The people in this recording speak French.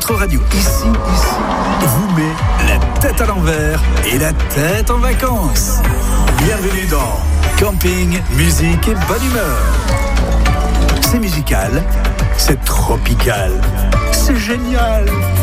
votre radio ici, vous met la tête à l'envers et la tête en vacances. Bienvenue dans Camping, musique et bonne humeur. C'est musical, c'est tropical, c'est génial.